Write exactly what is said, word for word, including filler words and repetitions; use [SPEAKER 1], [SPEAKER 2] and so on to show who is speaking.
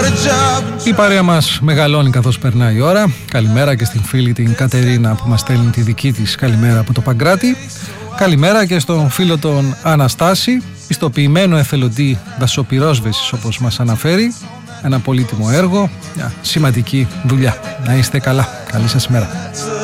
[SPEAKER 1] Η παρέα μας μεγαλώνει καθώς περνάει η ώρα. Καλημέρα και στην φίλη την Κατερίνα που μας στέλνει τη δική της καλημέρα από το Παγκράτη. Καλημέρα και στον φίλο τον Αναστάση, πιστοποιημένο εθελοντή δασοπυρόσβεσης όπως μας αναφέρει. Ένα πολύτιμο έργο, μια σημαντική δουλειά. Να είστε καλά. Καλή σας μέρα.